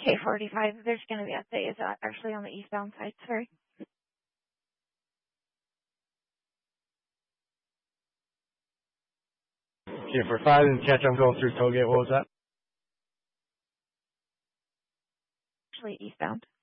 K45, there's going to be a update. Is that actually on the eastbound side? Sorry. K45, didn't catch, I'm going through Tollgate. What was that? Actually eastbound.